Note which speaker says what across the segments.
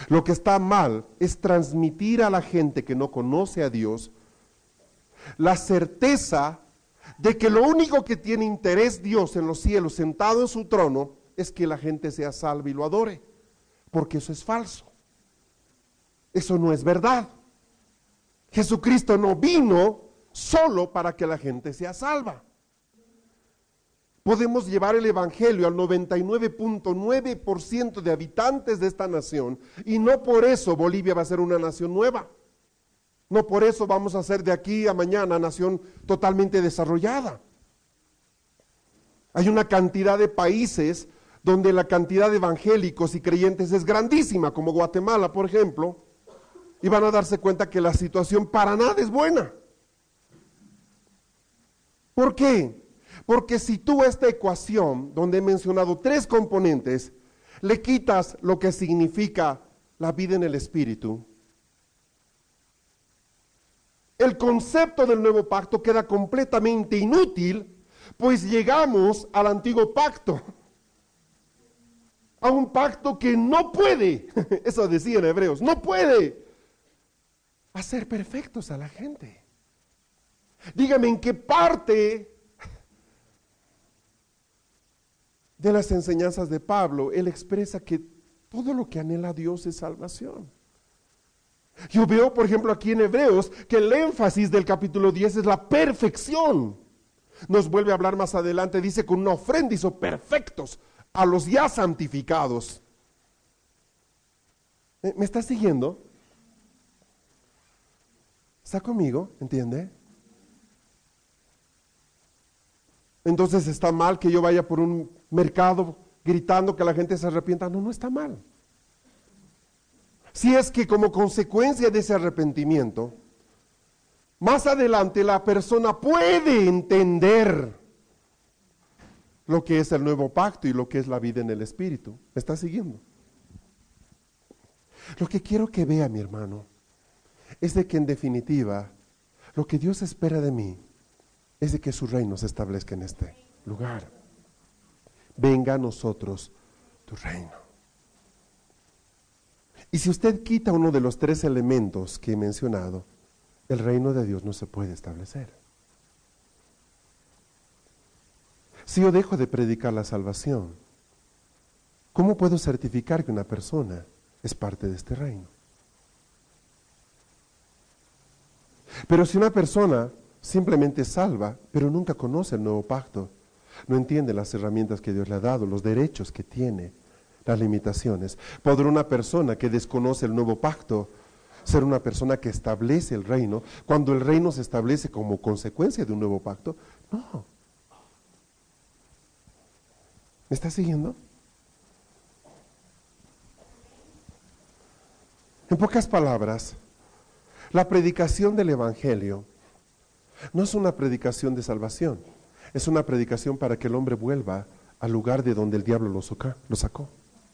Speaker 1: Lo que está mal es transmitir a la gente que no conoce a Dios la certeza de que lo único que tiene interés Dios en los cielos, sentado en su trono, es que la gente sea salva y lo adore, porque eso es falso. Eso no es verdad. Jesucristo no vino solo para que la gente sea salva. Podemos llevar el evangelio al 99.9% de habitantes de esta nación, y no por eso Bolivia va a ser una nación nueva. No por eso vamos a ser de aquí a mañana nación totalmente desarrollada. Hay una cantidad de países donde la cantidad de evangélicos y creyentes es grandísima, como Guatemala, por ejemplo, y van a darse cuenta que la situación para nada es buena. ¿Por qué? Porque si tú a esta ecuación, donde he mencionado 3 componentes, le quitas lo que significa la vida en el Espíritu, el concepto del nuevo pacto queda completamente inútil, pues llegamos al antiguo pacto, a un pacto que no puede, eso decía en Hebreos, no puede hacer perfectos a la gente. Dígame en qué parte de las enseñanzas de Pablo él expresa que todo lo que anhela Dios es salvación. Yo veo, por ejemplo, aquí en Hebreos, que el énfasis del capítulo 10 es la perfección. Nos vuelve a hablar más adelante, dice, con una ofrenda hizo perfectos a los ya santificados. ¿Me está siguiendo? ¿Está conmigo? ¿Entiende? Entonces está mal que yo vaya por un mercado gritando que la gente se arrepienta. No, no está mal. Si es que como consecuencia de ese arrepentimiento, más adelante la persona puede entender lo que es el nuevo pacto y lo que es la vida en el Espíritu. ¿Me está siguiendo? Lo que quiero que vea, mi hermano, es de que en definitiva, lo que Dios espera de mí es de que su reino se establezca en este lugar. Venga a nosotros tu reino. Y si usted quita uno de los 3 elementos que he mencionado, el reino de Dios no se puede establecer. Si yo dejo de predicar la salvación, ¿cómo puedo certificar que una persona es parte de este reino? Pero si una persona simplemente salva, pero nunca conoce el nuevo pacto, no entiende las herramientas que Dios le ha dado, los derechos que tiene, las limitaciones. ¿Podrá una persona que desconoce el nuevo pacto ser una persona que establece el reino cuando el reino se establece como consecuencia de un nuevo pacto? No. ¿Me está siguiendo? En pocas palabras, la predicación del evangelio no es una predicación de salvación, es una predicación para que el hombre vuelva al lugar de donde el diablo lo sacó.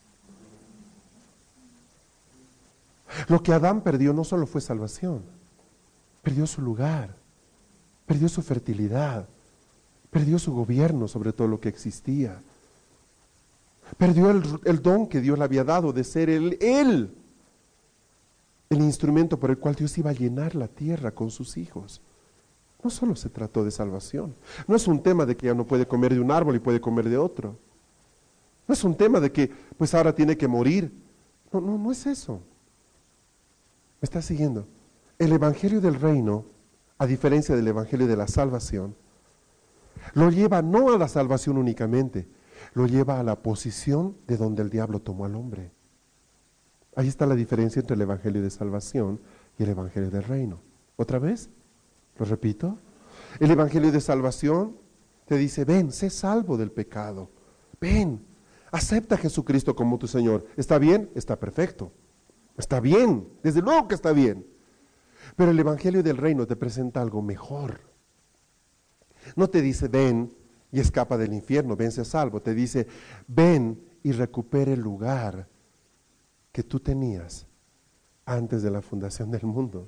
Speaker 1: Lo que Adán perdió no solo fue salvación, perdió su lugar, perdió su fertilidad, perdió su gobierno sobre todo lo que existía, perdió el don que Dios le había dado de ser el instrumento por el cual Dios iba a llenar la tierra con sus hijos. No solo se trató de salvación, no es un tema de que ya no puede comer de un árbol y puede comer de otro, no es un tema de que pues ahora tiene que morir, no es eso. ¿Me está siguiendo? El evangelio del reino, a diferencia del evangelio de la salvación, lo lleva no a la salvación únicamente, lo lleva a la posición de donde el diablo tomó al hombre. Ahí está la diferencia entre el evangelio de salvación y el evangelio del reino. ¿Otra vez? ¿Lo repito? El evangelio de salvación te dice, ven, sé salvo del pecado. Ven, acepta a Jesucristo como tu Señor. ¿Está bien? Está perfecto. Está bien, desde luego que está bien. Pero el evangelio del reino te presenta algo mejor. No te dice, ven y escapa del infierno, ven, sé salvo. Te dice, ven y recupera el lugar que tú tenías antes de la fundación del mundo.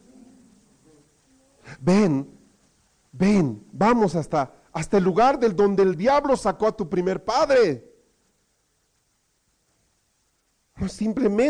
Speaker 1: Ven, vamos hasta el lugar del donde el diablo sacó a tu primer padre. No simplemente